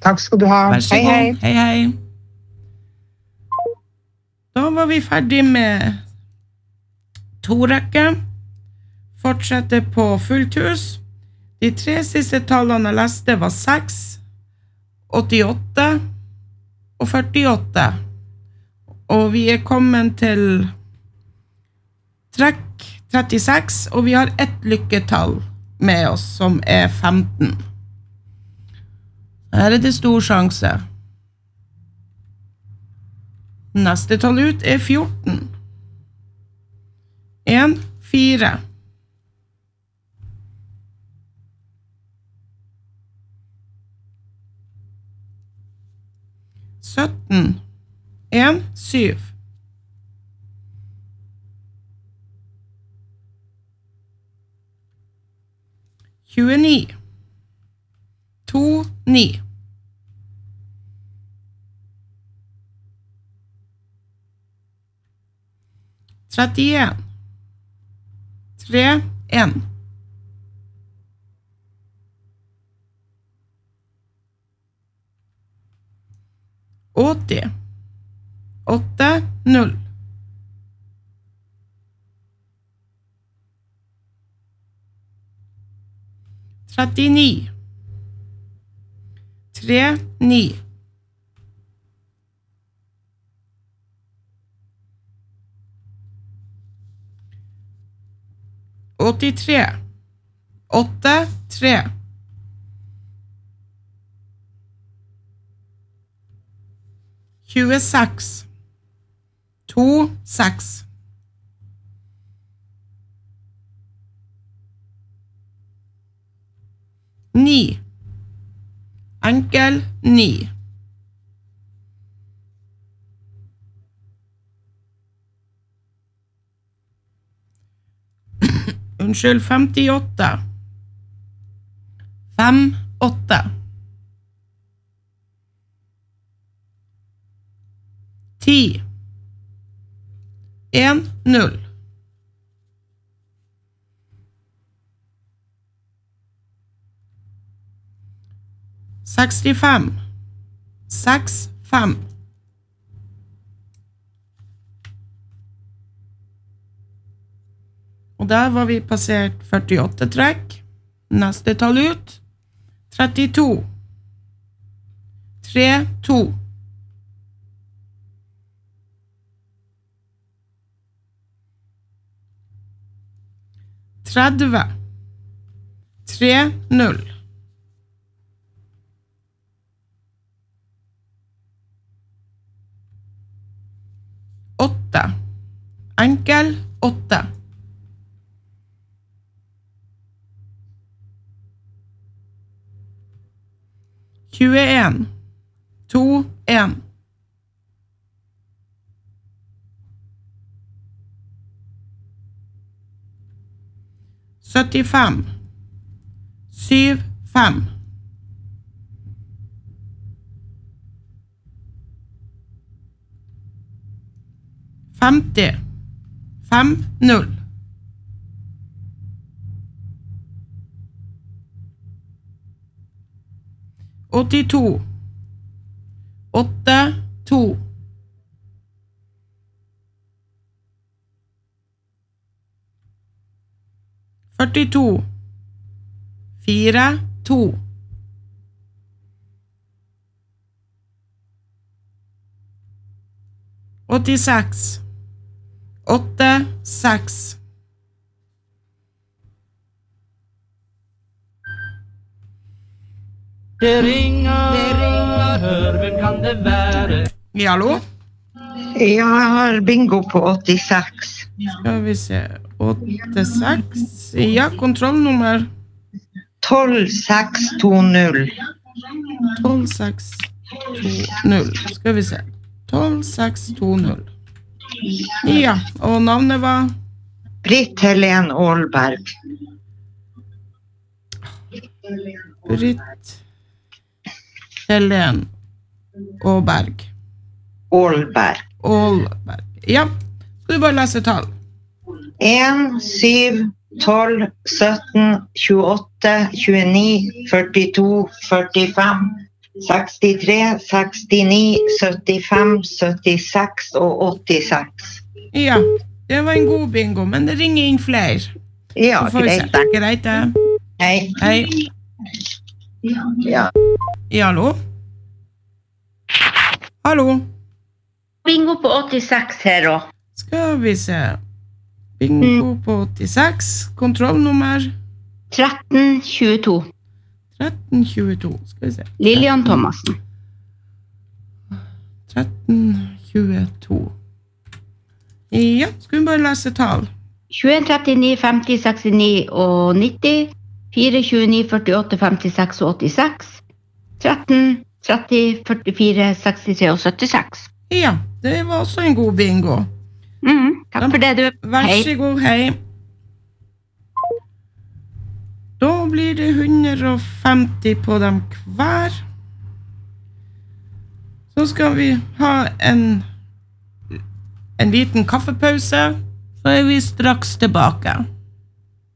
Takk skal du ha. Vær så god. Hei. Hei, hei. Da var vi ferdig med 2 rekker. Fortsetter på fullt hus. De 3 siste tallene jeg leste var 6, 88 og 48. Og vi kommet til trekk 36, og vi har ett lykketall med oss, som 15. Her det stor sjanse. Neste tall ut 14. 1, 4. 17. 1, 7. 29. 2, 9. 31. 3, 1. 80. 8, 0. 39. 3, 9. 83. 8, 3. 26. 2, 6. 9. Enkel 9. Unnskyld, 58. 5, 8. 10. 1, 0. 65. 6, 5. Og der var vi passert 48 trekk. Neste tall ut. 32. 3, 2. 30. 3, 0. 8. Enkel 8. 21. 2, 1. 75. 7, 5. 50. 5, 0. 82. 8, 2. 42. 4, 2. 86. 8, 6. Det ringer, hør, hvem kan det være? Ja, hallo? Jeg har bingo på 86. Skal vi se. 86. Ja, kontrollnummer. 12620. 12620. Skal vi se. 12620. Ja, og navnet var? Britt Helen Aalberg. Britt Helen Aalberg. Aalberg. Ja, skal du bare lese tall? 1, 7, 12, 17, 28, 29, 42, 45, 63, 69, 75, 76 og 86. Ja, det var en god bingo, men det ringer inn flere. Ja, Så får vi se. greit. Greit det. Hei. Hei. Ja. Ja, hallo? Hallo? Bingo på 86 her også. Skal vi se. Bingo på 86. Kontrollnummer 1322. 1322. Skal vi se. Lilian Thomassen. 1322. Ja, skal vi bare lese tall. 21, 39, 50, 69 og 90. 4, 29, 48, 56 og 86. 13, 30, 44, 63 og 76. Ja, det var også en god bingo. Takk for det, du. Vær så god, hei. Da blir det 150 på dem hver. Så skal vi ha en liten kaffepause, så er vi straks tilbake.